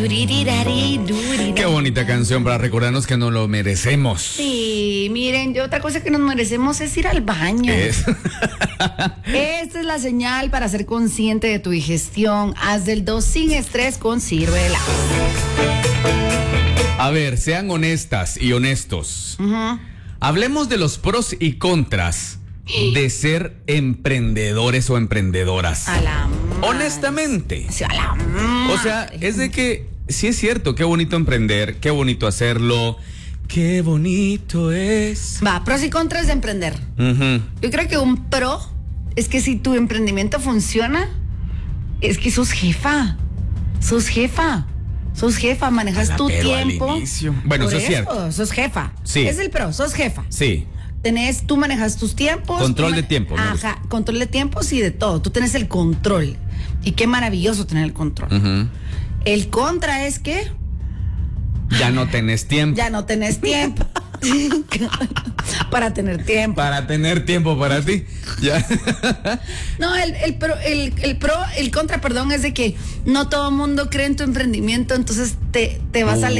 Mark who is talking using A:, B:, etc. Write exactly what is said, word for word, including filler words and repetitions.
A: Qué bonita canción para recordarnos que nos lo merecemos.
B: Sí, miren, yo otra cosa que nos merecemos es ir al baño.
A: Es.
B: Esta es la señal para ser consciente de tu digestión. Haz del dos sin estrés con Sirvela.
A: A ver, sean honestas y honestos.
B: Uh-huh.
A: Hablemos de los pros y contras de ser emprendedores o emprendedoras.
B: A la madre.
A: Honestamente.
B: Sí, a la madre.
A: O sea, es de que sí es cierto, qué bonito emprender, qué bonito hacerlo, qué bonito es.
B: Va, pros y contras de emprender.
A: Uh-huh.
B: Yo creo que un pro es que si tu emprendimiento funciona, es que sos jefa. Sos jefa. Sos jefa, manejas
A: Ala,
B: tu
A: pero
B: tiempo.
A: al inicio. Bueno,
B: Por
A: eso es cierto.
B: Sos jefa.
A: Sí.
B: Es el pro, sos jefa.
A: Sí.
B: Tenés, tú manejas tus tiempos.
A: Control
B: tú
A: de
B: man-
A: tiempo, ¿no?
B: Ajá, control de tiempos y de todo. Tú tenés el control. Y qué maravilloso tener el control.
A: Uh-huh.
B: El contra es que
A: Ya no tenés tiempo.
B: ya no tenés tiempo. Para tener tiempo.
A: Para tener tiempo para ti. Ya.
B: No, el, el, pro, el, el pro, el contra, perdón, es de que no todo el mundo cree en tu emprendimiento, entonces te, te vas a